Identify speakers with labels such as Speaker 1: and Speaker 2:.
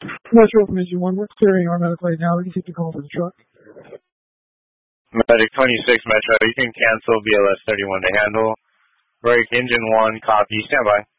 Speaker 1: Metro Information 1, we're clearing our medic right now. You can take the call for the truck.
Speaker 2: Medic 26 Metro, you can cancel BLS 31 to handle. Break engine 1, copy, stand by.